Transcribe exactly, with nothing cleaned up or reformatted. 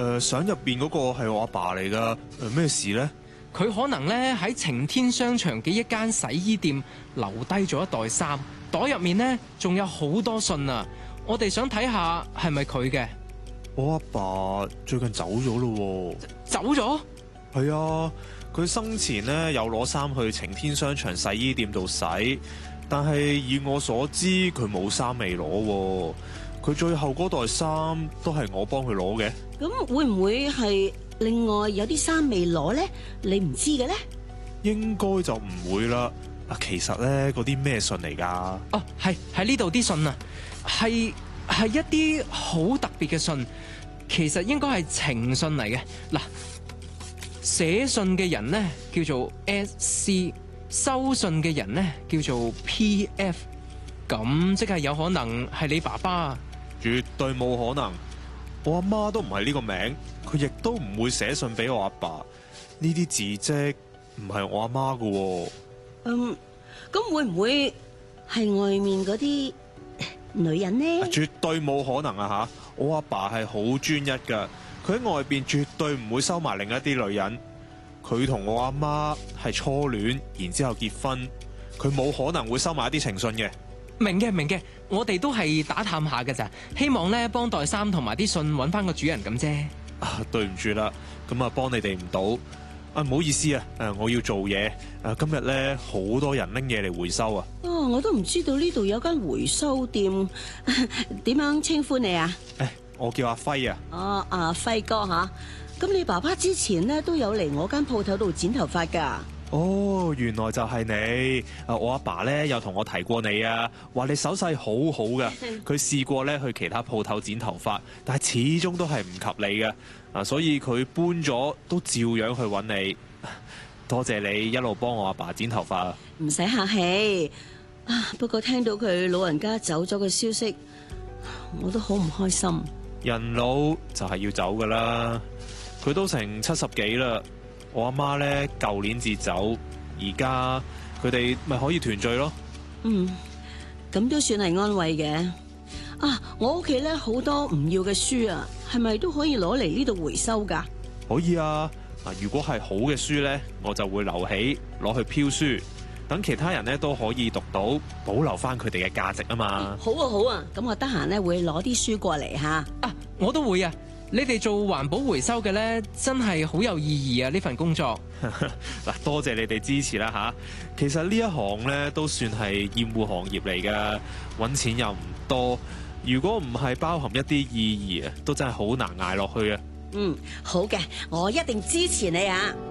誒，相入邊嗰個係我阿爸嚟噶，誒咩事呢？ 佢可能咧喺晴天商場嘅一間洗衣店留低咗一袋衫，袋入面呢仲有好多信啊！我哋想睇下係咪佢嘅。 我阿爸最近走咗咯。 走咗？ 係啊，佢生前咧有攞衫去晴天商場洗衣店度洗，但係以我所知佢冇衫未攞。佢最後嗰袋衫都係我幫佢攞嘅。 咁會唔會係另外有啲衫未攞咧？你唔知嘅咧？ 應該就唔會啦。啊，其實咧嗰啲咩信嚟噶？ 哦，係喺呢度啲信啊，係係一啲好特別嘅信，其實應該係情信嚟嘅。嗱，寫信嘅人咧叫做 S C， 收信嘅人咧叫做 P F， 咁即係有可能係你爸爸。 絕對冇可能，我阿媽都唔係呢個名，佢亦都唔會寫信俾我阿爸。呢啲字跡唔係我阿媽噶。 嗯，咁會唔會係外面嗰啲女人呢？ 絕對冇可能啊！吓，我阿爸係好專一噶，佢喺外邊絕對唔會收埋另一啲女人。佢同我阿媽係初戀，然之後結婚，佢冇可能會收埋一啲情信嘅。 明嘅，明嘅，我哋都係打探下㗎咋，希望咧幫袋衫同埋啲信揾翻個主人咁啫。 啊，對唔住啦，咁啊幫你哋唔到。啊，唔好意思啊，誒，我要做嘢。誒，今日咧好多人拎嘢嚟回收啊。 哦，我都唔知道呢度有間回收店，點樣稱呼你啊？ 誒，我叫阿輝啊。 哦，阿輝哥吓，咁你爸爸之前咧都有嚟我間鋪頭度剪頭髮噶。 哦，原來就係你。啊，我阿爸咧有同我提過你啊，話你手勢好好噶。佢試過咧去其他鋪頭剪頭髮，但係始終都係唔及你嘅。啊，所以佢搬咗都照樣去揾你。多謝你一路幫我阿爸剪頭髮啊！ 唔使客氣啊，不過聽到佢老人家走咗嘅消息，我都好唔開心。 人老就係要走噶啦，佢都成七十幾啦。我阿媽咧舊年至走，而家佢哋咪可以團聚咯。 嗯，咁都算係安慰嘅。啊，我屋企咧好多唔要嘅書啊，係咪都可以攞嚟呢度回收噶？ 可以啊。啊，如果係好嘅書咧，我就會留起攞去飄書，等其他人咧都可以讀到，保留翻佢哋嘅價值啊嘛。 好啊好啊，咁我得閒咧會攞啲書過嚟吓。 啊，我都會啊。你哋做環保回收嘅咧，真係好有意義啊！呢份工作嗱，多謝你哋支持啦吓。其實呢一行咧都算係厭惡行業嚟噶，搵錢又唔多。如果唔係包含一啲意義啊，都真係好難捱落去啊。 嗯，好嘅，我一定支持你啊！